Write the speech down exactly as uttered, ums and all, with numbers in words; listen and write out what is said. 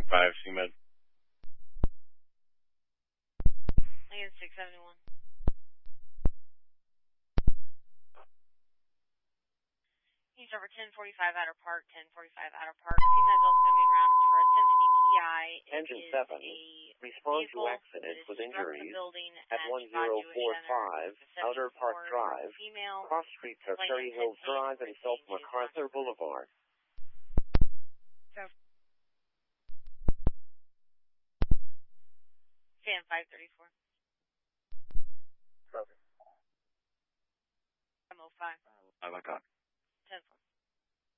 five, C Med. Lincoln six seventy-one. He's over ten forty-five Outer Park, ten forty-five Outer Park. C Med's also going to be around for a ten fifty P I. Engine seven, respond to accident with injuries at one zero four five Outer Park Drive, cross streets of Cherry Hill Drive and South MacArthur Boulevard. So, Fan five thirty-four. Okay. M O five. I like that. ten four.